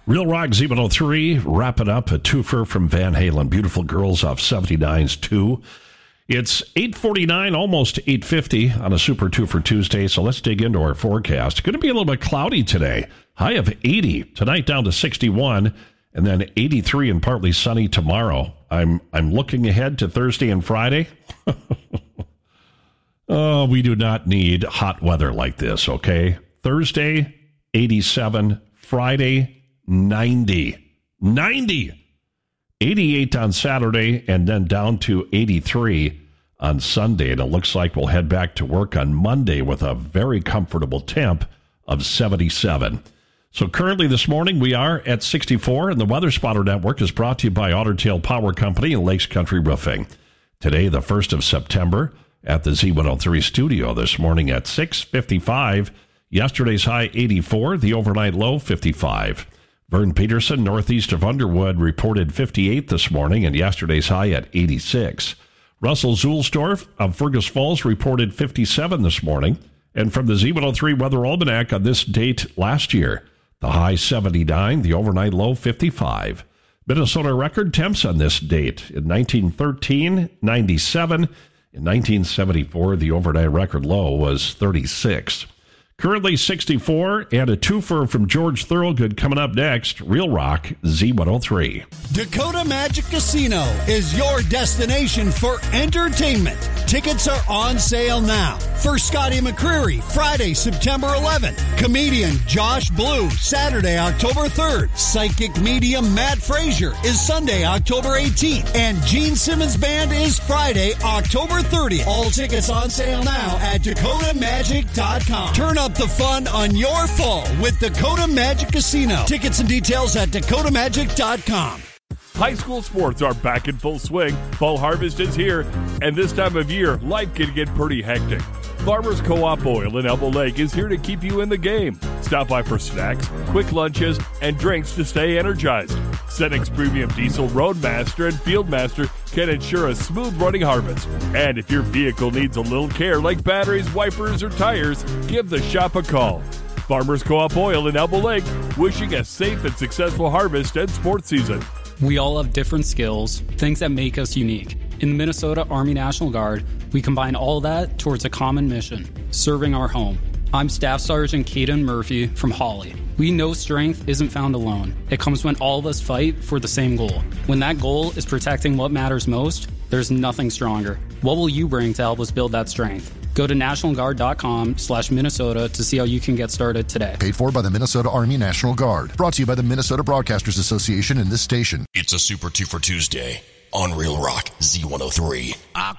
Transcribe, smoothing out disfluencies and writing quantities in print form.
Real Rock Z103, wrap it up. A twofer from Van Halen. Beautiful Girls off 79's 2. It's 8:49, almost 8:50 on a Super Twofer Tuesday, so let's dig into our forecast. Going to be a little bit cloudy today. High of 80. Tonight down to 61, and then 83 and partly sunny tomorrow. I'm looking ahead to Thursday and Friday. Oh, we do not need hot weather like this, okay? Thursday, 87. Friday, 90. 88 on Saturday, and then down to 83 on Sunday. And it looks like we'll head back to work on Monday with a very comfortable temp of 77. So currently this morning we are at 64, and the Weather Spotter Network is brought to you by Otter Tail Power Company and Lakes Country Roofing. Today, the 1st of September, at the Z103 studio this morning at 6:55. Yesterday's high 84, the overnight low 55. Vern Peterson, northeast of Underwood, reported 58 this morning, and yesterday's high at 86. Russell Zulsdorf of Fergus Falls reported 57 this morning, and from the Z103 Weather Almanac on this date last year, the high 79, the overnight low 55. Minnesota record temps on this date in 1913, 97. In 1974, the overnight record low was 36. Currently 64, and a twofer from George Thorogood coming up next. Real Rock Z103. Dakota Magic Casino is your destination for entertainment. Tickets are on sale now. For Scotty McCreery, Friday, September 11th. Comedian Josh Blue, Saturday, October 3rd. Psychic medium Matt Frazier is Sunday, October 18th. And Gene Simmons Band is Friday, October 30th. All tickets on sale now at DakotaMagic.com. Turn up the fun on your fall with Dakota Magic Casino. Tickets and details at DakotaMagic.com. High school sports are back in full swing. Fall harvest is here, and this time of year, life can get pretty hectic. Farmers Co-op Oil in Elbow Lake is here to keep you in the game. Stop by for snacks, quick lunches, and drinks to stay energized. Cenex Premium Diesel Roadmaster and Fieldmaster can ensure a smooth running harvest. And if your vehicle needs a little care like batteries, wipers, or tires, give the shop a call. Farmers Co-op Oil in Elbow Lake, wishing a safe and successful harvest and sports season. We all have different skills, things that make us unique. In the Minnesota Army National Guard, we combine all that towards a common mission, serving our home. I'm Staff Sergeant Caden Murphy from Hawley. We know strength isn't found alone. It comes when all of us fight for the same goal. When that goal is protecting what matters most, there's nothing stronger. What will you bring to help us build that strength? Go to nationalguard.com/Minnesota to see how you can get started today. Paid for by the Minnesota Army National Guard. Brought to you by the Minnesota Broadcasters Association and this station. It's a Super Twofer Tuesday on Real Rock Z103.